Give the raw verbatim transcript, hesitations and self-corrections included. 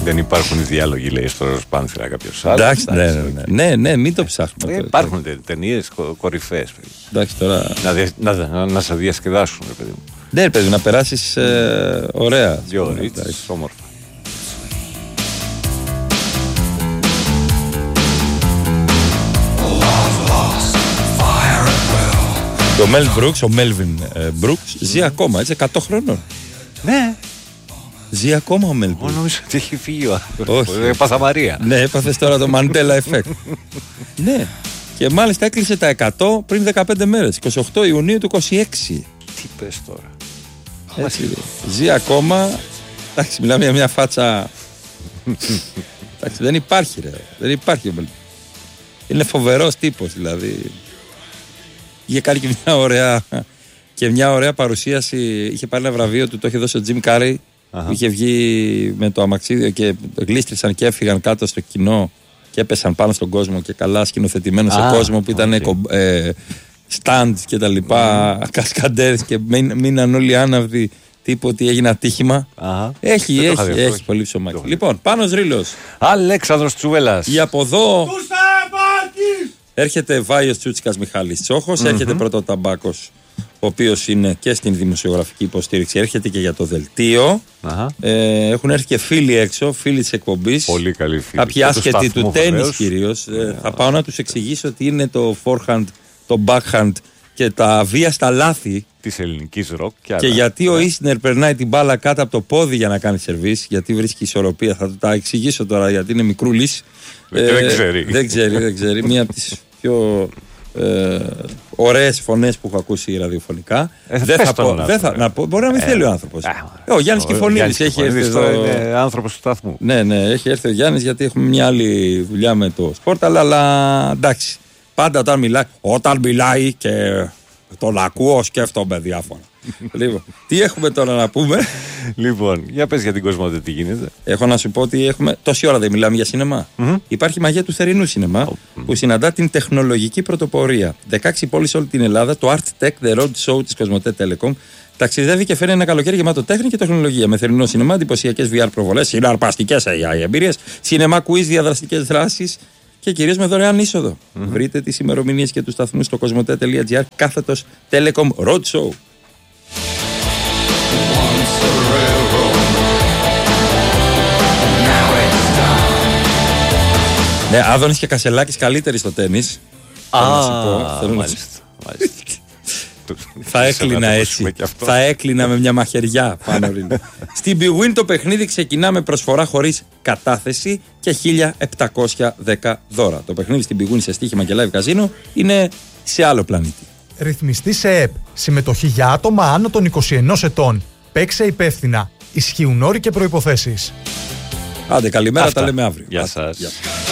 Δεν υπάρχουν διάλογοι, λέει στο Ροσπάνθυρα κάποιος άλλος. Εντάξει, ναι, ναι, ναι, ναι, ναι, μην το ψάχνουμε. Ε, υπάρχουν ταινίες κορυφαίες. Εντάξει, τώρα... Να, δια, να, να σε διασκεδάσουν, ρε παιδί μου. Ναι, παιδί, να περάσεις ε, ωραία. Δύο ώρες, όμορφα. Ο Μέλ Μπρούξ, ο Μέλβιν Μπρούξ, ζει ακόμα, έτσι, εκατό χρονών. Ναι. Ζει ακόμα ο Μέλ Μπρούξ. Μόνο νομίζω ότι έχει φύγει ο άνθρωπος. Έπαθα Μαρία. Ναι, έπαθες τώρα το Mandela Effect. Ναι. Και μάλιστα έκλεισε τα εκατό πριν δεκαπέντε μέρες, εικοστή όγδοη Ιουνίου του είκοσι έξι. Τι πες τώρα. Έτσι, ζει ακόμα. Εντάξει, μιλάμε για μια φάτσα. Εντάξει, δεν υπάρχει, ρε. Δεν υπάρχει ο Μέλ. Είναι φοβερός τύπος, δηλαδή. Είχε κάνει και μια ωραία, και μια ωραία παρουσίαση. Είχε πάρει ένα βραβείο του, το είχε δώσει ο Τζιμ Κάρεϊ. Που είχε βγει με το αμαξίδιο και γλίστρησαν και έφυγαν κάτω στο κοινό και έπεσαν πάνω στον κόσμο και καλά σκηνοθετημένο σε κόσμο που ήταν okay. ε, stand και τα λοιπά, mm. κασκαντέρες και μείναν όλοι άναυδοι. Τύπου ότι έγινε ατύχημα. Uh-huh. Έχει, έχει, έχει, έχει πολύ ψωμάκι. Λοιπόν, Πάνος Ρήλος. Αλέξανδρος Τσουβέλλας. Για από εδώ. Έρχεται Βάιος Τσούτσικας Μιχάλης Τσόχος. Mm-hmm. Έρχεται πρώτο Ταμπάκος, ο οποίος είναι και στην δημοσιογραφική υποστήριξη. Έρχεται και για το δελτίο. Uh-huh. Ε, έχουν έρθει και φίλοι έξω, φίλοι της εκπομπής. Πολύ καλοί φίλοι. Κάποιοι άσχετοι του τένις κυρίως. Yeah. Ε, θα πάω να τους εξηγήσω ότι είναι το forehand, το backhand και τα αβίαστα λάθη της ελληνικής ροκ. Και, και γιατί ο Ίσνερ περνάει την μπάλα κάτω από το πόδι για να κάνει σερβίς, γιατί βρίσκει ισορροπία. Θα τα εξηγήσω τώρα γιατί είναι μικρούλης. Ε, δεν ξέρει. Δεν ξέρει, δεν ξέρει. Μία από τις πιο ε, ωραίες φωνές που έχω ακούσει ραδιοφωνικά. Ε, δεν θα πω, δεν θα, να πω, μπορεί να μην ε, θέλει ο άνθρωπος. Ε, ε, ο Γιάννης Κεφωνίδης έχει έρθει εδώ. Είναι άνθρωπος του σταθμού. Ναι, ναι, έχει έρθει ο Γιάννης γιατί έχουμε μια άλλη δουλειά με το σπορτ, αλλά, αλλά εντάξει. Πάντα όταν μιλάει, όταν μιλάει και τον ακούω, σκέφτομαι διάφορα. Λοιπόν, τι έχουμε τώρα να πούμε. Λοιπόν, για πες για την Κοσμοτέ τι γίνεται. Έχω να σου πω ότι έχουμε. Τόση ώρα δεν μιλάμε για σινεμά. Mm-hmm. Υπάρχει μαγεία του θερινού σινεμά oh. που συναντά την τεχνολογική πρωτοπορία. δεκαέξι πόλεις σε όλη την Ελλάδα, το Art Tech The Road Show της Κοσμοτέ Telecom ταξιδεύει και φέρνει ένα καλοκαίρι γεμάτο τέχνη και τεχνολογία. Με θερινό σινεμά, εντυπωσιακές βι αρ προβολές, συναρπαστικές εμπειρίες, σινεμά quiz, διαδραστικές δράσεις. Και κυρίως με δωρεάν είσοδο. Mm-hmm. Βρείτε τις ημερομηνίες και τους σταθμούς στο κοσμοτέ τελεία τζι άρ κάθετος Telecom Roadshow. Ναι, Άδωνης και Κασελάκης καλύτεροι στο τένις. Α, μάλιστα. Θα έκλεινα έτσι. Θα έκλεινα με μια μαχαιριά πάνω. Στην BWIN το παιχνίδι ξεκινά με προσφορά χωρίς κατάθεση και χίλια επτακόσια δέκα δώρα. Το παιχνίδι στην BWIN σε στοίχημα και live καζίνο είναι σε άλλο πλανήτη. Ρυθμιστή σε ΕΠ. Συμμετοχή για άτομα άνω των είκοσι ενός ετών. Παίξε υπεύθυνα. Ισχύουν όροι και προϋποθέσεις. Άντε, καλημέρα, Αυτά. Τα λέμε αύριο. Γεια σας. Γεια.